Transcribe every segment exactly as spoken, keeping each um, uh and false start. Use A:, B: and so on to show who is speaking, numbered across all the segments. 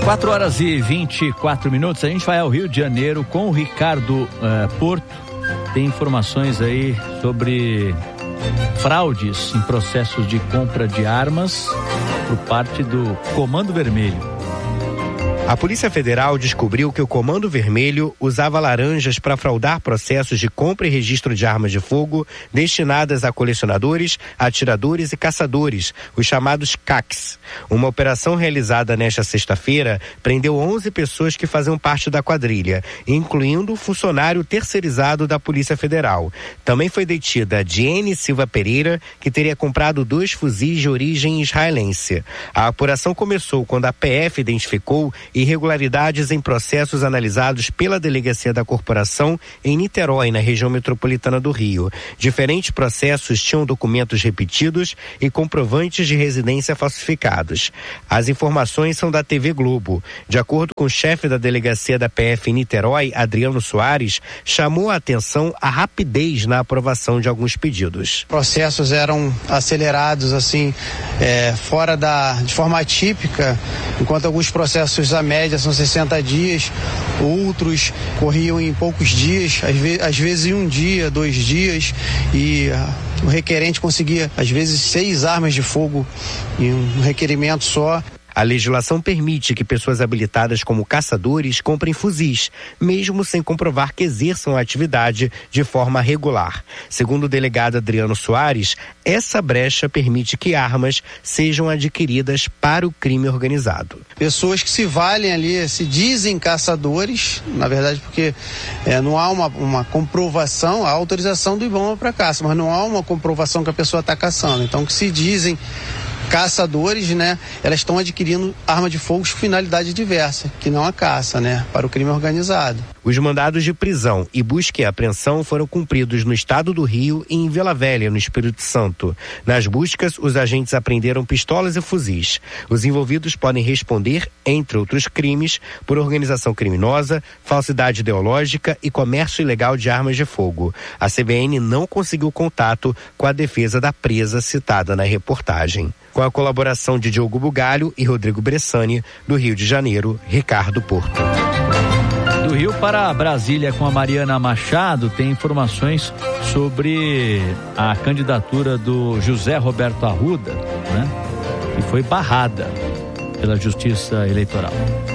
A: quatro horas e vinte e quatro minutos, a gente vai ao Rio de Janeiro com o Ricardo uh, Porto. Tem informações aí sobre fraudes em processos de compra de armas por parte do Comando Vermelho.
B: A Polícia Federal descobriu que o Comando Vermelho usava laranjas para fraudar processos de compra e registro de armas de fogo destinadas a colecionadores, atiradores e caçadores, os chamados C A Cs. Uma operação realizada nesta sexta-feira prendeu onze pessoas que faziam parte da quadrilha, incluindo o funcionário terceirizado da Polícia Federal. Também foi detida Diene Silva Pereira, que teria comprado dois fuzis de origem israelense. A apuração começou quando a P F identificou irregularidades em processos analisados pela Delegacia da Corporação em Niterói, na região metropolitana do Rio. Diferentes processos tinham documentos repetidos e comprovantes de residência falsificados. As informações são da T V Globo. De acordo com o chefe da Delegacia da P F em Niterói, Adriano Soares, chamou a atenção a rapidez na aprovação de alguns pedidos.
C: Processos eram acelerados assim, é, fora da, de forma atípica, enquanto alguns processos a média são sessenta dias, outros corriam em poucos dias, às, ve- às vezes em um dia, dois dias, e uh, o requerente conseguia às vezes seis armas de fogo em um requerimento só.
B: A legislação permite que pessoas habilitadas como caçadores comprem fuzis, mesmo sem comprovar que exerçam a atividade de forma regular. Segundo o delegado Adriano Soares, essa brecha permite que armas sejam adquiridas para o crime organizado.
C: Pessoas que se valem ali, se dizem caçadores, na verdade porque é, não há uma, uma comprovação, a autorização do IBAMA para caça, mas não há uma comprovação que a pessoa está caçando. Então, que se dizem caçadores, né, elas estão adquirindo arma de fogo com finalidade diversa, que não a caça, né, para o crime organizado.
B: Os mandados de prisão e busca e apreensão foram cumpridos no estado do Rio e em Vila Velha, no Espírito Santo. Nas buscas, os agentes apreenderam pistolas e fuzis. Os envolvidos podem responder, entre outros crimes, por organização criminosa, falsidade ideológica e comércio ilegal de armas de fogo. A C B N não conseguiu contato com a defesa da presa citada na reportagem. Com a colaboração de Diogo Bugalho e Rodrigo Bressani, do Rio de Janeiro, Ricardo Porto.
A: Do Rio para Brasília com a Mariana Machado, tem informações sobre a candidatura do José Roberto Arruda, né? Que foi barrada pela Justiça Eleitoral.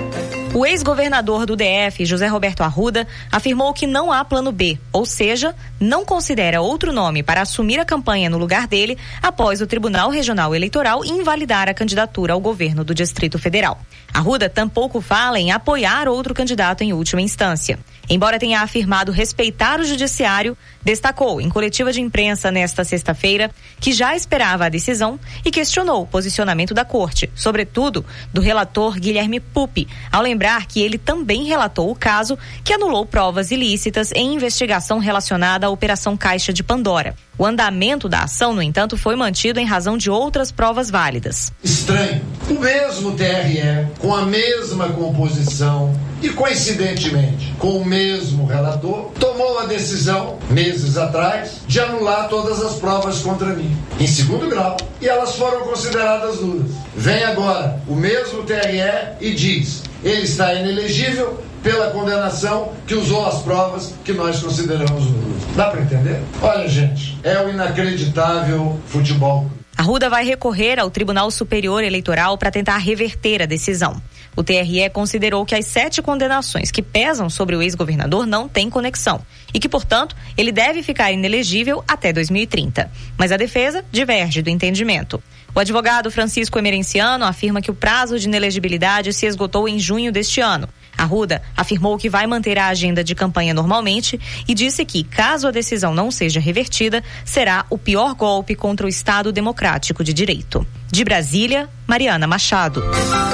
D: O ex-governador do D F, José Roberto Arruda, afirmou que não há plano B, ou seja, não considera outro nome para assumir a campanha no lugar dele após o Tribunal Regional Eleitoral invalidar a candidatura ao governo do Distrito Federal. Arruda tampouco fala em apoiar outro candidato em última instância. Embora tenha afirmado respeitar o judiciário, destacou em coletiva de imprensa nesta sexta-feira que já esperava a decisão e questionou o posicionamento da corte, sobretudo do relator Guilherme Pupi, ao lembrar que ele também relatou o caso que anulou provas ilícitas em investigação relacionada à Operação Caixa de Pandora. O andamento da ação, no entanto, foi mantido em razão de outras provas válidas.
E: Estranho. O mesmo T R E, com a mesma composição e, coincidentemente, com o mesmo relator, tomou a decisão, meses atrás, de anular todas as provas contra mim, em segundo grau, e elas foram consideradas nulas. Vem agora o mesmo T R E e diz: ele está inelegível pela condenação que usou as provas que nós consideramos nulas. Dá para entender? Olha, gente, é o inacreditável futebol.
D: Arruda vai recorrer ao Tribunal Superior Eleitoral para tentar reverter a decisão. O T R E considerou que as sete condenações que pesam sobre o ex-governador não têm conexão e que, portanto, ele deve ficar inelegível até dois mil e trinta. Mas a defesa diverge do entendimento. O advogado Francisco Emerenciano afirma que o prazo de inelegibilidade se esgotou em junho deste ano. Arruda afirmou que vai manter a agenda de campanha normalmente e disse que, caso a decisão não seja revertida, será o pior golpe contra o Estado Democrático de Direito. De Brasília, Mariana Machado.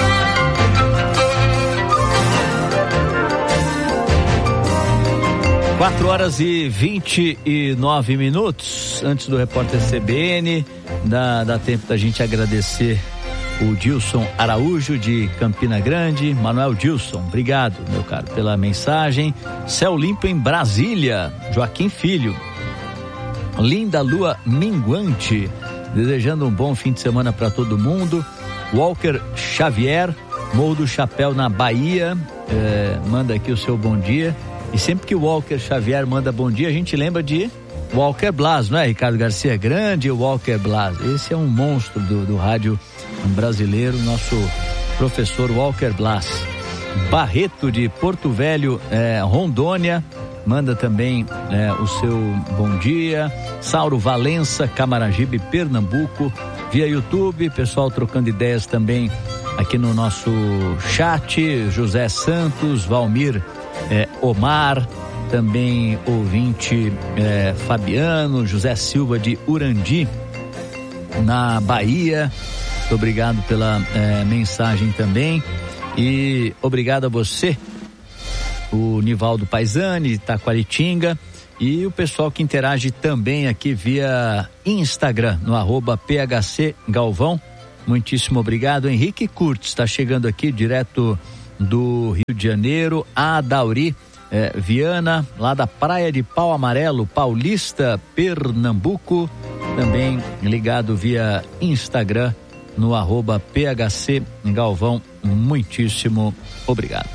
A: quatro horas e vinte e nove minutos. Antes do repórter C B N, dá, dá tempo da gente agradecer o Dilson Araújo de Campina Grande. Manuel Dilson, obrigado, meu caro, pela mensagem. Céu limpo em Brasília, Joaquim Filho. Linda lua minguante, desejando um bom fim de semana para todo mundo. Walker Xavier, Morro do Chapéu, na Bahia, é, manda aqui o seu bom dia. E sempre que o Walker Xavier manda bom dia, a gente lembra de Walker Blas, não é, Ricardo Garcia? Grande Walker Blas. Esse é um monstro do, do rádio brasileiro, nosso professor Walker Blas. Barreto, de Porto Velho, é, Rondônia, manda também é, o seu bom dia. Sauro Valença, Camaragibe, Pernambuco, via YouTube, pessoal trocando ideias também aqui no nosso chat. José Santos, Valmir é, Omar, também ouvinte é, Fabiano, José Silva de Urandi, na Bahia. Muito obrigado pela é, mensagem também. E obrigado a você, o Nivaldo Paisani, Taquaritinga, e o pessoal que interage também aqui via Instagram, no arroba P H C Galvão. Muitíssimo obrigado. Henrique Curtis está chegando aqui direto do Rio de Janeiro. A Dauri eh, Viana, lá da Praia de Pau Amarelo, Paulista, Pernambuco, também ligado via Instagram no arroba P H C Galvão. Muitíssimo obrigado.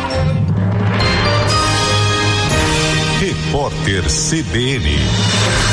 F: Repórter C B N.